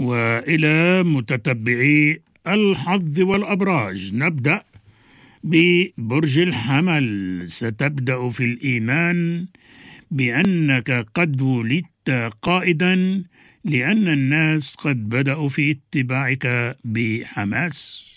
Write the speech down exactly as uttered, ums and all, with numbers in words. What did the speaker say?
وإلى متتبعي الحظ والأبراج. نبدأ ببرج الحمل. ستبدأ في الإيمان بأنك قد ولدت قائدا، لأن الناس قد بدأوا في اتباعك بحماس.